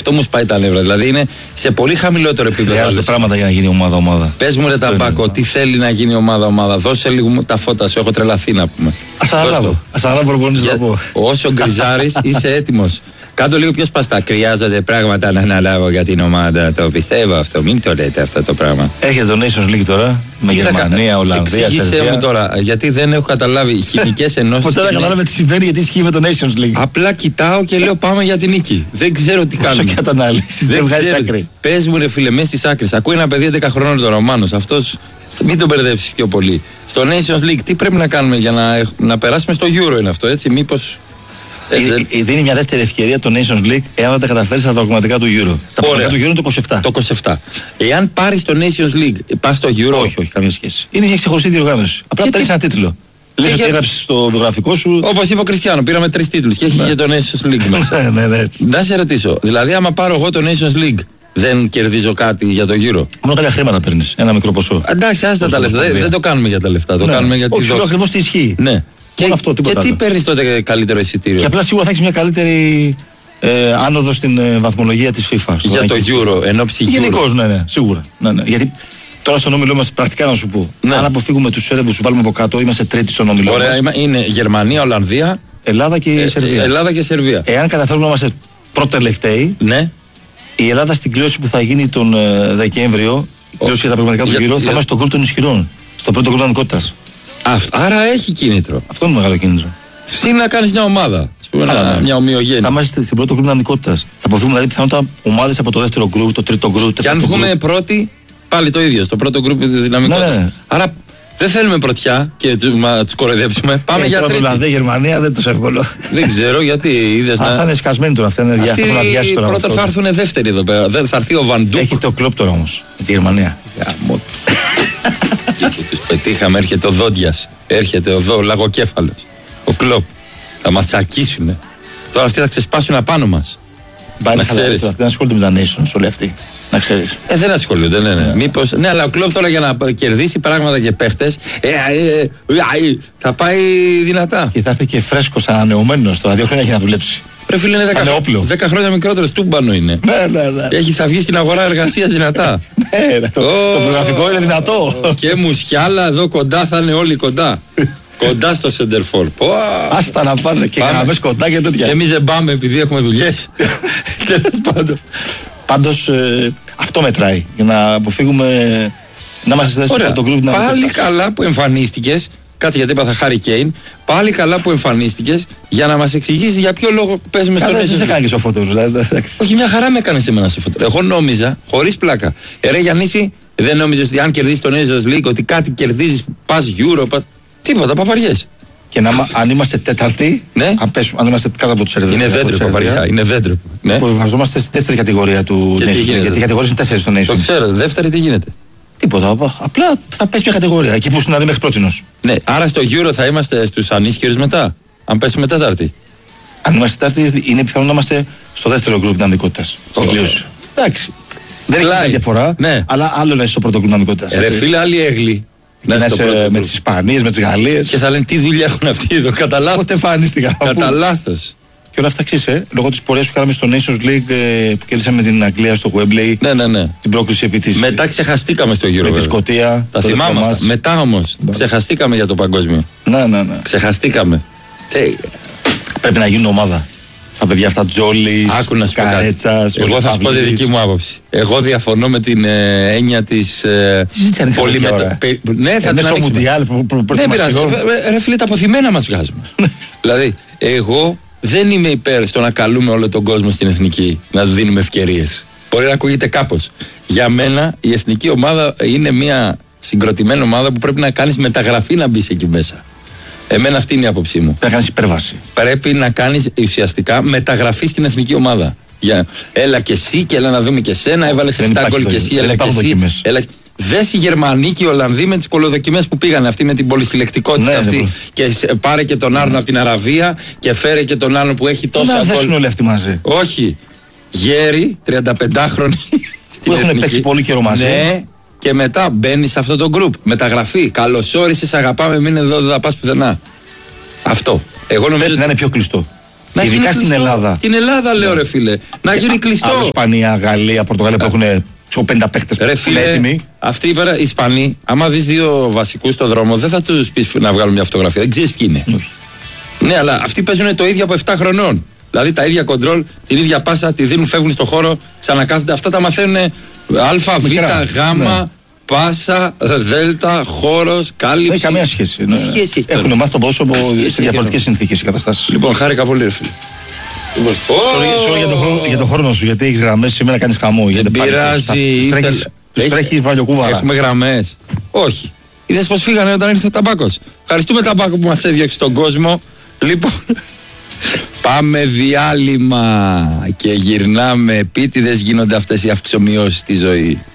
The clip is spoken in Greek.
Αυτό μου σπάει τα νεύρα. Δηλαδή είναι σε πολύ χαμηλότερο επίπεδο. Χρειάζονται πράγματα για να γίνει ομάδα-ομάδα. Πες μου ρε Ταμπάκο, τι θέλει να γίνει ομάδα-ομάδα. Δώσε λίγο τα φώτα σου. Έχω τρελαθεί να πούμε. Ας αναλάβω προπονητής να πω. Όσο γκριζάρεις είσαι έτοιμος. Κάτω λίγο πιο σπαστά. Χρειάζονται πράγματα να αναλάβω για την ομάδα. Το πιστεύω αυτό. Μην το λέτε αυτό το πράγμα. Έρχεται το Nations League τώρα. Με Γερμανία, Ολλανδία. Εξήγησέ μου τώρα, γιατί δεν έχω καταλάβει. Χημικές ενώσεις. Πώς θα καταλάβει τι συμβαίνει, γιατί ισχύει με το Nations League. Απλά κοιτάω και λέω πάμε για την νίκη. Δεν ξέρω τι κάνουμε. Όσο και ανάλυση. Δεν βγάζει άκρη. Πες μου ρε φίλε, μέσα στις άκρες. Ακούει ένα παιδί 11 χρόνων τον Ρωμάνος. Αυτός μην τον μπερδέψεις πιο πολύ. Στο Nations League τι πρέπει να κάνουμε για να περάσουμε στο Euro είναι αυτό, έτσι. Μήπως. Δίνει μια δεύτερη ευκαιρία το Nations League εάν δεν τα καταφέρει στα πραγματικά του Euro. Τα πραγματικά του Euro είναι το 27. Το 27. Εάν πάρει το Nations League, πα στο Euro. Όχι, καμία σχέση. Είναι μια ξεχωριστή διοργάνωση. Απλά παίρνει ένα τίτλο. Λες ότι έγραψες στο βιογραφικό σου. Όπως είπε ο Κριστιάνο, πήραμε 3 τίτλους και έχει και το Nations League μέσα. Ναι, έτσι. Να σε ρωτήσω, δηλαδή άμα πάρω εγώ το Nations League, δεν κερδίζω κάτι για το Euro? Μόνο κάποια χρήματα παίρνεις, ένα μικρό ποσό. Εντάξει, άστα τα λεφτά. Δεν το κάνουμε για τα λεφτά. Το κάνουμε για τη δόση. Όχι, ακριβώς τι ισχύει. Ναι. Και τι παίρνεις τότε καλύτερο εισιτήριο? Και απλά σίγουρα θα έχεις μια καλύτερη άνοδο στην βαθμολογία της FIFA. Για το Euro, ενόψει Euro. Γενικώς, ναι, σίγουρα. Ναι. Γιατί τώρα στον όμιλό μας, πρακτικά να σου πω, αν αποφύγουμε τους Σέρβους, σου βάλουμε από κάτω, είμαστε τρίτη στον όμιλό μας. Ωραία, είναι Γερμανία, Ολλανδία, Ελλάδα και Σερβία. Εάν καταφέρουμε να είμαστε πρώτοι-τελευταίοι, ναι. Η Ελλάδα στην κλήρωση που θα γίνει τον Δεκέμβριο, η κλήρωση για τα πραγματικά του Euro, θα είμαστε στο γκρουπ των ισχυρών. Στο πρώτο γκρουπ δυναμικότητας. Άρα έχει κίνητρο. Αυτό είναι μεγάλο κίνητρο. Συν να κάνεις μια ομάδα. Μια ομοιογένεια. Θα είμαστε στην πρώτο γκρουπ δυναμικότητας. Θα αποφύγουμε δηλαδή πιθανότατα ομάδες από το δεύτερο γκρουπ, το τρίτο γκρουπ. Και αν βγούμε πρώτοι, πάλι το ίδιο. Στο πρώτο γκρουπ δυναμικότητας. Ναι. Άρα δεν θέλουμε πρωτιά και τους κοροϊδέψουμε. Πάμε για τρίτη. Ολλανδία, Γερμανία δεν τόσο εύκολο. Δεν ξέρω γιατί είδες να. Θα είναι σκασμένοι τώρα. Αυτοί πρώτα θα έρθουν δεύτεροι εδώ πέρα. Δεν θα έρθει ο Βαντούκ. Έχει το Κλοπ τώρα όμως. Με τη Γερμανία. Και που τους πετύχαμε, έρχεται ο Δόντιας. Έρχεται ο Λαγοκέφαλος. Ο Κλοπ. Θα μας τσακίσουνε. Τώρα αυτοί θα ξεσπάσουν απάνω μας. Να ξέρεις. Δεν ασχολούνται με τα Nations όλοι αυτοί. Να ξέρεις. Δεν ασχολούνται, ναι. Μήπως. Ναι, αλλά ο Κλοπ τώρα για να κερδίσει πράγματα και παίχτες θα πάει δυνατά. Και θα έρθει και φρέσκος, ανανεωμένος τώρα. 2 χρόνια έχει να δουλέψει. Ρε φίλε, είναι 10 χρόνια μικρότερος, τούμπανο είναι. Ναι. Θα βγει στην αγορά εργασίας δυνατά. Ναι, το βιογραφικό είναι δυνατό. Και μουσιάλα εδώ κοντά θα είναι όλοι κοντά. Κοντά στο Σεντερφόρ. Άστα να πάνε και γραμμές κοντά και τέτοια. Εμείς δεν πάμε επειδή έχουμε δουλειές. Τέλος πάντων. Πάντως αυτό μετράει για να αποφύγουμε να μας ζητήσει το γκρουπ να. Πάλι καλά που εμφανίστηκες. Κάτσε γιατί είπα θα Χάρι Κέιν. Πάλι καλά που εμφανίστηκες για να μας εξηγήσεις για ποιο λόγο παίζουμε στο Nations League. Δεν σε κάνει και σοφότερος. Όχι, μια χαρά με έκανες εμένα σοφότερο. Εγώ νόμιζα, χωρίς πλάκα. Ρε Γιαννίση, δεν νόμιζες ότι αν κερδίσεις το Nations League ότι κάτι κερδίζεις, πας Euro, τίποτα, παπαριές. Και αν είμαστε τέταρτοι, ναι. αν είμαστε κάτω από τους Σέρβους. Είναι δέντρο παπαριά, είναι δέντρο. Ναι. Υποβιβαζόμαστε στη δεύτερη κατηγορία του Nations League. Γιατί οι κατηγορίες είναι 4 στο Nations. Το ξέρω, δεύτερη τι γίνεται. Τίποτα, απλά θα πέσει μια κατηγορία, εκεί που είναι μέχρι πρότινος. Ναι, άρα στο Euro θα είμαστε στους ανίσχυρους μετά, αν πέσουμε τέταρτη. Αν είμαστε τέταρτη, είναι πιθανό να είμαστε στο δεύτερο γκρουπ δυναμικότητας. Εντάξει. Δεν έχει μια διαφορά, ναι. Αλλά άλλο να είσαι στο πρώτο γκρουπ δυναμικότητας. Ρε φίλε, άλλοι έγλοι. Να είσαι με τις Ισπανίες, με τις Γαλλίες. Και θα λένε τι δουλειά έχουν αυτοί εδώ, κατά λάθος. Πότε εμφανίστηκα. Κατά λάθος. Και όλα αυτά ξύσε, λόγω της πορείας που κάναμε στο Nations League που κέρδισαμε την Αγγλία στο Wembley. Ναι. Την πρόκριση επί της. Μετά ξεχαστήκαμε στο Euro. Με τη Σκωτία. Τα θυμάμαι αυτά. Μετά όμως ξεχαστήκαμε για το παγκόσμιο. Ναι. Ξεχαστήκαμε. Πρέπει να γίνουν ομάδα. Τα παιδιά αυτά Τζόλης, Καρέτσας. Εγώ θα σου πω τη δική μου άποψη. Εγώ διαφωνώ με την έννοια της Ναι, θα την ανοίξουμε. Δεν πειράζει. Ρε φίλε, τα αποθυμένα μας βγάζουμε. Δηλαδή, εγώ δεν είμαι υπέρ στο να καλούμε όλο τον κόσμο στην εθνική, να δίνουμε ευκαιρίες. Μπορεί να ακούγεται κάπως. Για μένα η εθνική ομάδα είναι μια συγκροτημένη ομάδα που πρέπει να κάνεις μεταγραφή να μπεις εκεί μέσα. Εμένα αυτή είναι η άποψή μου. Πρέπει να κάνεις υπέρβαση. Πρέπει να κάνεις ουσιαστικά μεταγραφή στην εθνική ομάδα. Έλα και εσύ και έλα να δούμε και σένα. Έβαλες 7 γκολ και εσύ, έλα και εσύ. Δες οι Γερμανοί και οι Ολλανδοί με τις κολοδοκιμές που πήγαν. Αυτοί με την πολυσυλλεκτικότητα αυτή. Και πάρε και τον άλλον από την Αραβία και φέρε και τον άλλον που έχει τόσα γκολ. Δεν δέσουν όλοι αυτοί μαζί. Όχι. Γέροι, 35χρονοι. Που έχουν παίξει πολύ καιρό μαζί. Ναι. Και μετά μπαίνει σε αυτό το γκρουπ. Μεταγραφή. Καλώς όρισες, αγαπάμε, μην εδώ, δεν θα πας πουθενά. Αυτό. Εγώ νομίζω ότι να είναι πιο κλειστό. Να ειδικά στην Ελλάδα. Στην Ελλάδα, λέω, ρε φίλε. Να γίνει κλειστό. Άλλο Ισπανία, Γαλλία, Πορτογαλία που έχουν 50 παίκτες που είναι έτοιμοι. Αυτοί οι Ισπανοί, άμα δεις δύο βασικούς στο δρόμο, δεν θα τους πεις να βγάλουν μια φωτογραφία. Δεν ξέρεις ποιοι είναι. Ναι, αλλά αυτοί παίζουν το ίδιο από 7 χρονών. Δηλαδή τα ίδια κοντρόλ, την ίδια πάσα, τη δίνουν, φεύγουν στο χώρο, ξανακάθονται. Αυτά τα μαθαίνουν Α, Β, Γ, πάσα, Δέλτα, χώρος, κάλυψη. Δεν έχει καμία σχέση. Ναι. Σχέση έχουν μάθει τον πόσο σε διαφορετικές συνθήκες και καταστάσεις. Λοιπόν, χάρηκα πολύ, ρε φίλε. Για τον χρόνο σου, γιατί έχεις γραμμές σήμερα, κάνεις χαμό. Δεν πειράζει. Τρέχεις βαλιοκούβαρα. Έχουμε γραμμές. Όχι. Είδες πως φύγανε όταν ήρθε ο Ταμπάκος. Ευχαριστούμε Ταμπάκο που μας έδιωξε στον κόσμο. Λοιπόν, πάμε διάλειμμα και γυρνάμε. Επίτηδες γίνονται αυτές οι αυξομοιώσεις στη ζωή.